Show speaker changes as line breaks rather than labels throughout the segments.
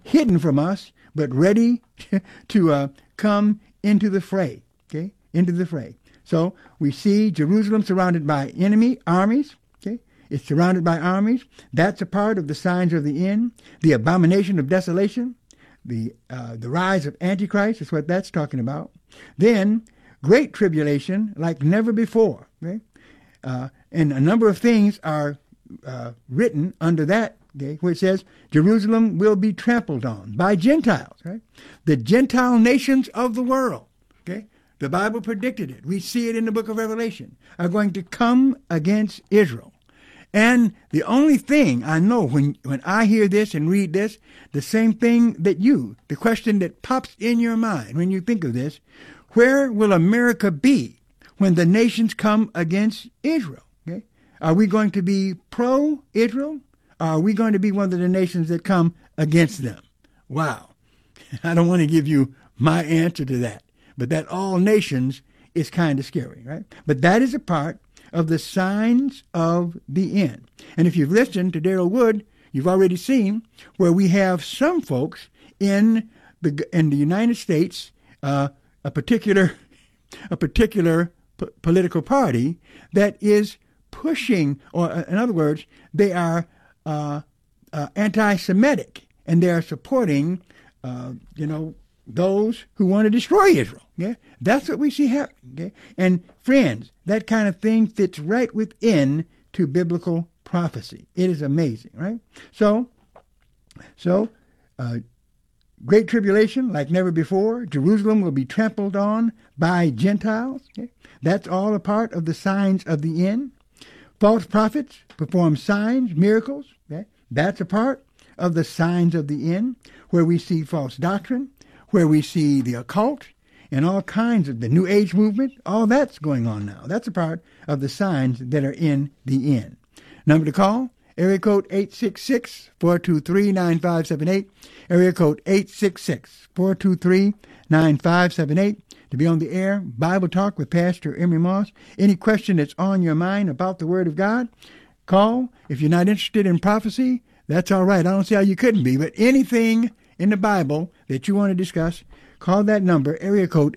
hidden from us, but ready to come into the fray, okay, into the fray. So we see Jerusalem surrounded by enemy armies, okay. It's surrounded by armies. That's a part of the signs of the end. The abomination of desolation, the rise of Antichrist is what that's talking about. Then great tribulation like never before, okay. And a number of things are written under that, okay, where it says Jerusalem will be trampled on by Gentiles, right? The Gentile nations of the world, okay? The Bible predicted it. We see it in the book of Revelation, are going to come against Israel. And the only thing I know when I hear this and read this, the same thing that the question that pops in your mind when you think of this, where will America be when the nations come against Israel? Okay? Are we going to be pro-Israel? Or are we going to be one of the nations that come against them? Wow. I don't want to give you my answer to that. But that all nations is kind of scary, right? But that is a part of the signs of the end. And if you've listened to Daryl Wood, you've already seen where we have some folks in the United States, a particular political party that is pushing, or in other words, they are anti-Semitic, and they are supporting, those who want to destroy Israel. Yeah, that's what we see happen. Okay, and friends, that kind of thing fits right within to biblical prophecy. It is amazing, right? So, great tribulation like never before. Jerusalem will be trampled on by Gentiles. Okay? That's all a part of the signs of the end. False prophets perform signs, miracles. Okay? That's a part of the signs of the end, where we see false doctrine, where we see the occult, and all kinds of the New Age movement. All that's going on now. That's a part of the signs that are in the end. Number to call, area code 866-423-9578, area code 866-423-9578. To be on the air, Bible Talk with Pastor Emery Moss. Any question that's on your mind about the Word of God, call. If you're not interested in prophecy, that's all right. I don't see how you couldn't be, but anything in the Bible that you want to discuss, call that number, area code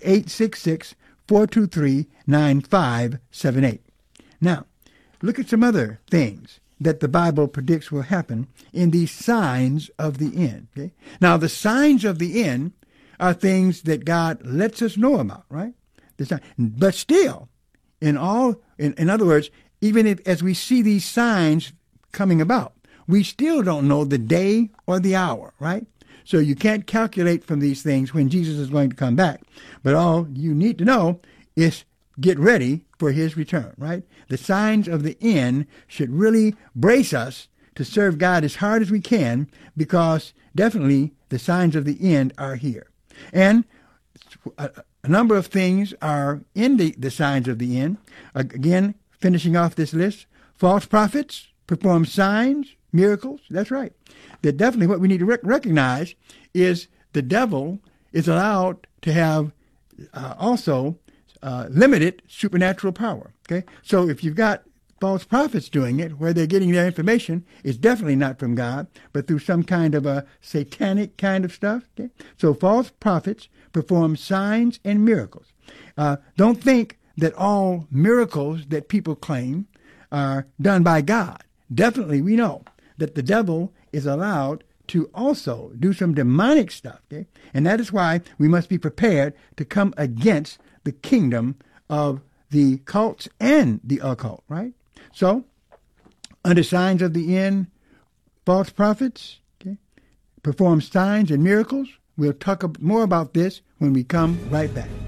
866-423-9578. Now, look at some other things that the Bible predicts will happen in these signs of the end. Okay? Now, the signs of the end are things that God lets us know about, right? But still, in other words, even if as we see these signs coming about, we still don't know the day or the hour, right? So you can't calculate from these things when Jesus is going to come back. But all you need to know is get ready for his return, right? The signs of the end should really brace us to serve God as hard as we can, because definitely the signs of the end are here. And a number of things are in the signs of the end. Again, finishing off this list, false prophets perform signs, miracles. That's right. That definitely what we need to recognize is the devil is allowed to have also limited supernatural power. Okay, so if you've got false prophets doing it, where they're getting their information, is definitely not from God, but through some kind of a satanic kind of stuff. Okay, so false prophets perform signs and miracles. Don't think that all miracles that people claim are done by God. Definitely, we know that the devil is allowed to also do some demonic stuff, okay? And that is why we must be prepared to come against the kingdom of the cults and the occult, right? So, under signs of the end, false prophets, okay, perform signs and miracles. We'll talk more about this when we come right back.